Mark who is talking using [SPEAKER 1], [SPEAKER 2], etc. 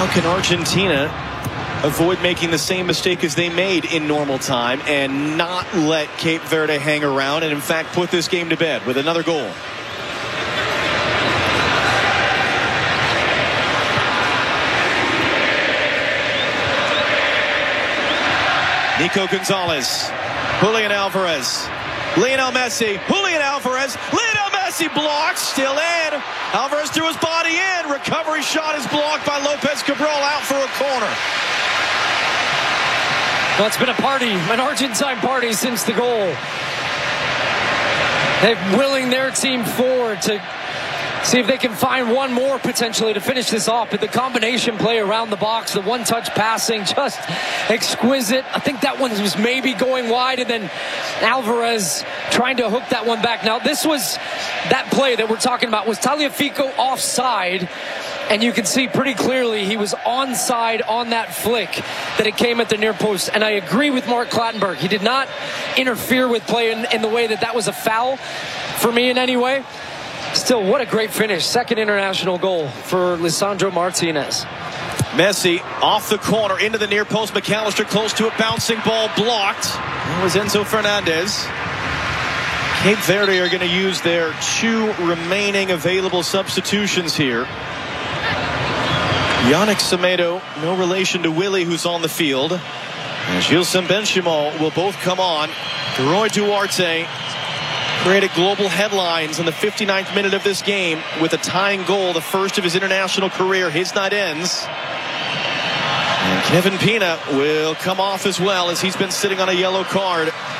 [SPEAKER 1] Now can Argentina avoid making the same mistake as they made in normal time and not let Cape Verde hang around and in fact put this game to bed with another goal? Nico Gonzalez, Julian Alvarez, Lionel Messi, Julian Alvarez, Lionel Messi blocks, still in. Alvarez threw his body in. Recovery shot is blocked by Lopez Cabral, out for a corner.
[SPEAKER 2] Well, it's been a party, an Argentine party since the goal. They're willing their team forward to see if they can find one more potentially to finish this off. But the combination play around the box, the one-touch passing, just exquisite. I think that one was maybe going wide, and then Alvarez trying to hook that one back. Now, this was that play that we're talking about. Was Tagliafico offside? And you can see pretty clearly he was onside on that flick that it came at the near post. And I agree with Mark Clattenburg. He did not interfere with play in the way that was a foul for me in any way. Still, what a great finish. Second international goal for Lisandro Martinez.
[SPEAKER 1] Messi off the corner into the near post. McAllister close to a bouncing ball, blocked. That was Enzo Fernandez. Cape Verde are going to use their 2 remaining available substitutions here. Yannick Semedo, no relation to Willie, who's on the field. And Gilson Benchimol will both come on. Roy Duarte created global headlines in the 59th minute of this game with a tying goal, the first of his international career. His night ends. And Kevin Pina will come off as well, as he's been sitting on a yellow card.